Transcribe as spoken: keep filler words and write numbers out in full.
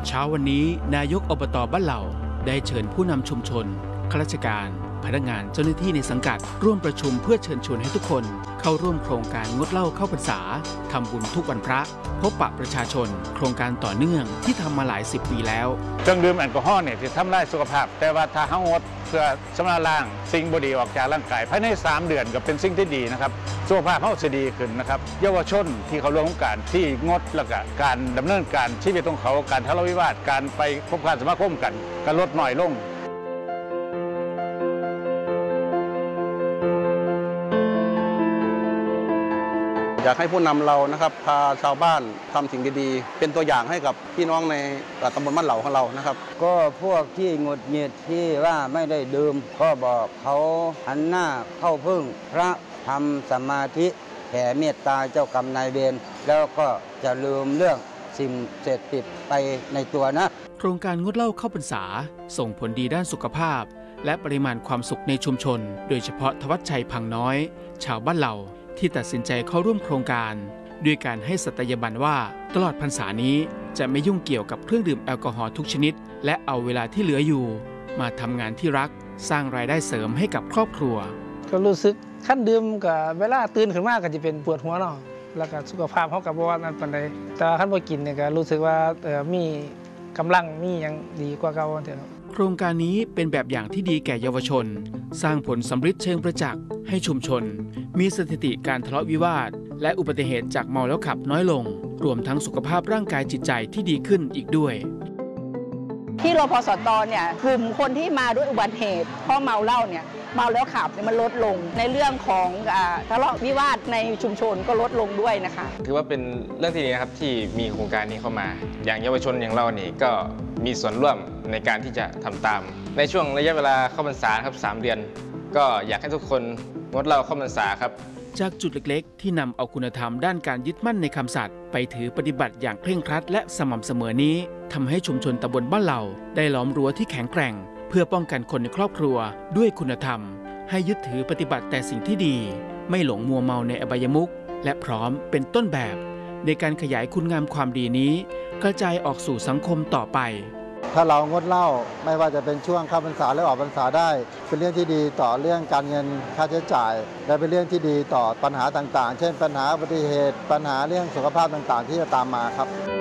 เช้าวันนี้นายกอบต.บ้านเหล่าได้เชิญผู้นำชุมชนข้าราชการพนักงานเจ้าหน้าที่ในสังกัดร่วมประชุมเพื่อเชิญชวนให้ทุกคนเข้าร่วมโครงการงดเหล้าเข้าพรรษาทำบุญทุกวันพระพบปะประชาชนโครงการต่อเนื่องที่ทำมาหลายสิบปีแล้วเครื่องดื่มแอลกอฮอล์เนี่ยจะทำลายสุขภาพแต่ว่าถ้าเขางดเพื่อชำระล้างสิ่งบดีออกจากร่างกายภายในสามเดือนก็เป็นสิ่งที่ดีนะครับสุขภาพเขาจะดีขึ้นนะครับเยาวชนที่เขาร่วมการที่งดแล้วก็การดำเนินการชีวิตของเขาการทะเลาะวิวาทการไปพบการสมาคมกันก็ลดน้อยลงอยากให้ผู้นำเรานะครับพาชาวบ้านทำสิ่งดีๆเป็นตัวอย่างให้กับพี่น้องในตำบลบ้านเหล่าของเรานะครับก็พวกที่หงุดหงิดที่ว่าไม่ได้ดื่มก็บอกเขาหันหน้าเข้าพึ่งพระทำสมาธิแผ่เมตตาเจ้ากรรมนายเวรแล้วก็จะลืมเรื่องสิ่งเสพติดไปในตัวนะโครงการงดเหล้าเข้าพรรษาส่งผลดีด้านสุขภาพและปริมาณความสุขในชุมชนโดยเฉพาะทวัชชัยพังน้อยชาวบ้านเหล่าที่ตัดสินใจเข้าร่วมโครงการด้วยการให้สัตยาบันว่าตลอดพรรษานี้จะไม่ยุ่งเกี่ยวกับเครื่องดื่มแอลกอฮอล์ทุกชนิดและเอาเวลาที่เหลืออยู่มาทำงานที่รักสร้างรายได้เสริมให้กับครอบครัวก็รู้สึกขั้นดื่มกับเวลาตื่นขึ้นมาก็จะเป็นปวดหัวเนาะแล้วก็สุขภาพเขากับว่านั้นปานใดแต่ขั้นพอกินเนี่ยก็รู้สึกว่าเออมีกำลังมีอย่างดีกว่าเก่าเถอะโครงการนี้เป็นแบบอย่างที่ดีแก่เยาวชนสร้างผลสำฤทธิ์เชิงประจักษ์ให้ชุมชนมีสถิติการทะเลาะวิวาทและอุบัติเหตุจากเมาแล้วขับน้อยลงรวมทั้งสุขภาพร่างกายจิตใจที่ดีขึ้นอีกด้วยที่รพสตเนี่ยกลุ่มคนที่มาด้วยอุบัติเหตุเพราะเมาเหล้าเนี่ยเมาแล้วขับเนี่ยมันลดลงในเรื่องของทะเลาะวิวาทในชุมชนก็ลดลงด้วยนะคะถือว่าเป็นเรื่องที่ดีนะครับที่มีโครงการนี้เข้ามาอย่างเยาวชนอย่างเรานี่ก็มีส่วนร่วมในการที่จะทำตามในช่วงระยะเวลาเข้าพรรษาครับสามเดือนก็อยากให้ทุกคนงดเหล้าเข้าพรรษาครับจากจุดเล็กๆที่นำเอาคุณธรรมด้านการยึดมั่นในคำสัตย์ไปถือปฏิบัติอย่างเคร่งครัดและสม่ำเสมอนี้ทำให้ชุมชนตำบลบ้านเหล่าได้ล้อมรั้วที่แข็งแกร่งเพื่อป้องกันคนในครอบครัวด้วยคุณธรรมให้ยึดถือปฏิบัติแต่สิ่งที่ดีไม่หลงมัวเมาในอบายมุขและพร้อมเป็นต้นแบบในการขยายคุณงามความดีนี้กระจายออกสู่สังคมต่อไปถ้าเรางดเหล้าไม่ว่าจะเป็นช่วงเข้าพรรษาหรือออกพรรษาได้เป็นเรื่องที่ดีต่อเรื่องการเงินค่าใช้จ่ายและเป็นเรื่องที่ดีต่อปัญหาต่างๆเช่นปัญหาอุบัติเหตุปัญหาเรื่องสุขภาพต่างๆที่จะตามมาครับ